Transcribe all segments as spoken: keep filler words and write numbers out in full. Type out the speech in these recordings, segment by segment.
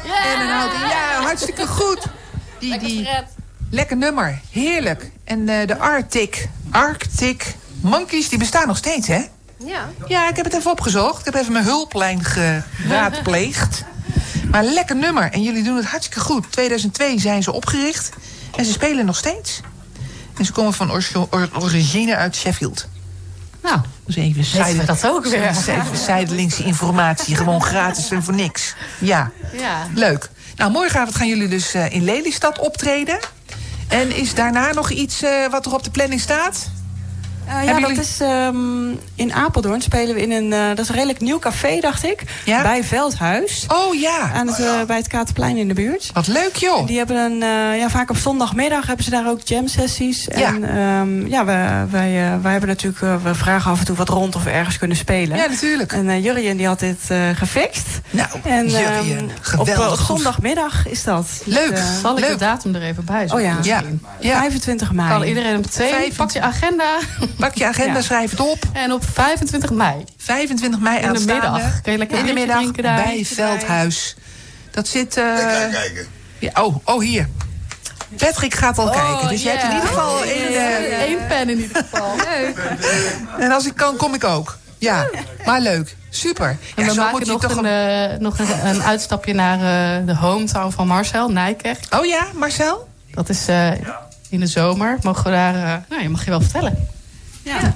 Yeah. En een houten. Ja, hartstikke goed. Die, Lekker die, Fred. lekker nummer. Heerlijk. En uh, de Arctic, Arctic Monkeys, die bestaan nog steeds, hè? Ja. Ja, ik heb het even opgezocht. Ik heb even mijn hulplijn geraadpleegd. Maar lekker nummer. En jullie doen het hartstikke goed. tweeduizend twee zijn ze opgericht. En ze spelen nog steeds. En ze komen van or- or- origine uit Sheffield. Nou, dus even zijde, dat ook weer. Even zijdelingse informatie. Gewoon gratis en voor niks. Ja, ja. Leuk. Nou, morgenavond gaan jullie dus uh, in Lelystad optreden. En is daarna nog iets uh, wat er op de planning staat? Uh, ja, jullie... dat is um, in Apeldoorn spelen we in een, uh, dat is een redelijk nieuw café, dacht ik. Ja? Bij Veldhuis. Oh ja. Aan het, uh, bij het Katerplein in de buurt. Wat leuk, joh. En die hebben een, uh, ja, vaak op zondagmiddag hebben ze daar ook jam sessies. Ja. En um, ja, wij, wij, uh, wij hebben natuurlijk, uh, we vragen af en toe wat rond of we ergens kunnen spelen. Ja, natuurlijk. En uh, Jurjen die had dit uh, gefixt. Nou, en, Jurjen, um, geweldig. Op, op zondagmiddag is dat. Leuk. Dus, uh, Zal ik leuk. de datum er even bij zetten? Oh ja. Ja. Ja. vijfentwintig mei. Kan iedereen meteen, Vijf... pak je agenda. Pak je agenda, ja. schrijf het op. En op vijfentwintig mei. vijfentwintig mei in de aanstaande. middag. Kun je lekker in de middag drinken daar. bij Veldhuis. Dat zit... Uh... Kijk, kijken. Ja, oh, oh, hier. Patrick gaat al oh, kijken. Dus yeah. jij hebt in ieder geval oh, één... yeah. Uh... Eén fan in ieder geval. Leuk. En als ik kan, kom ik ook. Ja, maar leuk. Super. En ja, we zo maken moet je nog, toch een, uh, nog een, een uitstapje naar uh, de hometown van Marcel, Nijkerk. Oh ja, Marcel? Dat is uh, in de zomer. Mogen we daar... Uh, nou, je mag je wel vertellen. Ja. ja.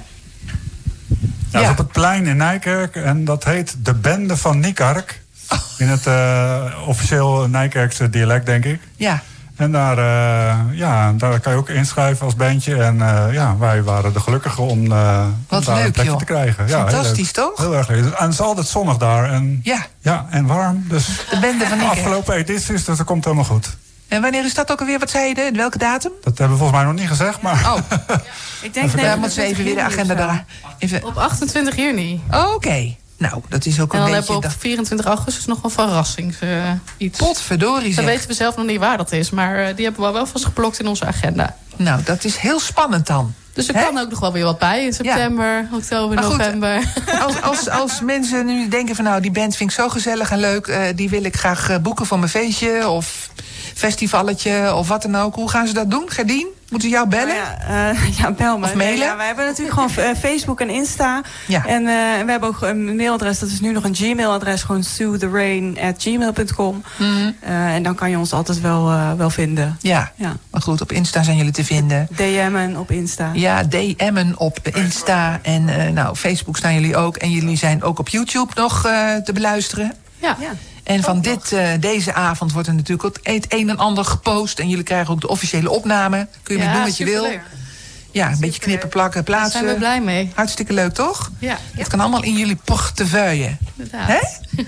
Ja, ja. Op het plein in Nijkerk. En dat heet de Bende van Niekark. Oh. In het uh, officieel Nijkerkse dialect, denk ik. Ja. En daar, uh, ja, daar kan je ook inschrijven als bandje. En uh, ja, wij waren de gelukkigen om, uh, Wat om daar leuk, een plekje joh. te krijgen. Ja, fantastisch, heel toch? Heel erg leuk. En het is altijd zonnig daar. En, ja. Ja, en warm. Dus de Bende van Niekerk. Afgelopen edities, dus dat komt helemaal goed. En wanneer is dat ook alweer? Wat zei je? Welke datum? Dat hebben we volgens mij nog niet gezegd, maar... Oh. Ik denk dat moeten ze even weer de agenda daar... Even... Op achtentwintig juni. Oké. Okay. Nou, dat is ook en een dan beetje... hebben we op vierentwintig augustus nog een verrassing. Uh, iets. Potverdorie zeg. Dan weten we zelf nog niet waar dat is. Maar uh, die hebben we wel vast geplokt in onze agenda. Nou, dat is heel spannend dan. Dus er He? kan ook nog wel weer wat bij in september, ja. oktober, maar november. Goed, als, als, als mensen nu denken van nou, die band vind ik zo gezellig en leuk. Uh, die wil ik graag uh, boeken voor mijn feestje of festivalletje of wat dan ook. Hoe gaan ze dat doen? Gerdien? Moeten ze jou bellen? Oh ja, uh, ja, bel me. Of mailen? Nee, ja, wij hebben natuurlijk gewoon uh, Facebook en Insta. Ja. En uh, we hebben ook een mailadres. Dat is nu nog een Gmail-adres. Gewoon sue the rain at gmail dot com. Mm-hmm. Uh, en dan kan je ons altijd wel, uh, wel vinden. Ja. ja, maar goed, op Insta zijn jullie te vinden. D M'en op Insta. Ja, D M'en op Insta. En uh, nou, Facebook staan jullie ook. En jullie zijn ook op YouTube nog uh, te beluisteren. Ja. ja. En van dit, uh, deze avond wordt er natuurlijk ook het een en ander gepost. En jullie krijgen ook de officiële opname. Kun je ja, mee doen wat je wil. Leuk. Ja, een super beetje knippen, plakken, plaatsen. Daar zijn we blij mee. Hartstikke leuk, toch? Ja. Het kan allemaal in jullie portefeuille. Inderdaad. Hè?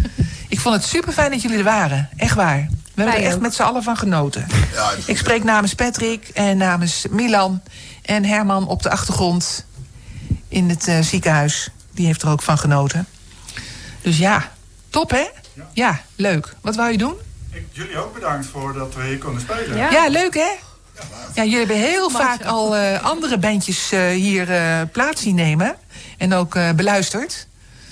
Ik vond het super fijn dat jullie er waren. Echt waar. We hebben er echt met z'n allen van genoten. Ja, ik spreek namens Patrick en namens Milan en Herman op de achtergrond in het uh, ziekenhuis. Die heeft er ook van genoten. Dus ja, top hè? Ja, ja leuk. Wat wou je doen? Ik, jullie ook bedankt voor dat we hier konden spelen. Ja, ja leuk hè? Ja, jullie hebben heel vaak al uh, andere bandjes uh, hier uh, plaats zien nemen. En ook uh, beluisterd.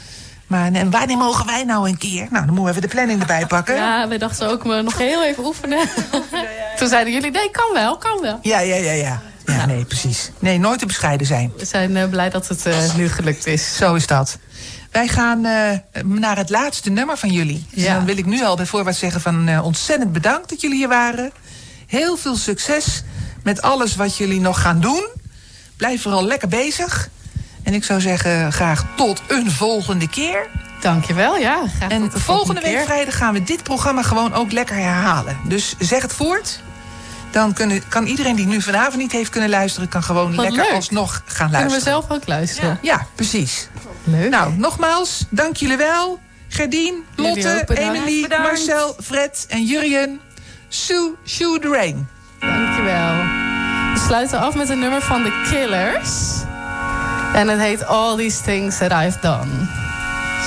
Maar en wanneer mogen wij nou een keer? Nou, dan moeten we even de planning erbij pakken. Ja, we dachten ook we nog heel even oefenen. Toen zeiden jullie, nee, kan wel, kan wel. Ja, ja, ja, ja. Ja, nee, precies. Nee, nooit te bescheiden zijn. We zijn uh, blij dat het uh, nu gelukt is. Zo is dat. Wij gaan uh, naar het laatste nummer van jullie. Dus ja. Dan wil ik nu al bij voorbaat zeggen van uh, ontzettend bedankt dat jullie hier waren. Heel veel succes met alles wat jullie nog gaan doen. Blijf vooral lekker bezig. En ik zou zeggen, graag tot een volgende keer. Dankjewel, ja. Graag en tot de volgende week keer. vrijdag gaan we dit programma gewoon ook lekker herhalen. Dus zeg het voort. Dan kunnen, kan iedereen die nu vanavond niet heeft kunnen luisteren... kan gewoon Wat lekker leuk. alsnog gaan luisteren. Kunnen we zelf ook luisteren. Ja, ja precies. Leuk. Nou, nogmaals, dank jullie wel. Gerdien, Lotte, Emily, bedankt. Marcel, Fred en Jurjen. Sue, Sue the Rain. Dankjewel. We sluiten af met een nummer van The Killers. En het heet All These Things That I've Done.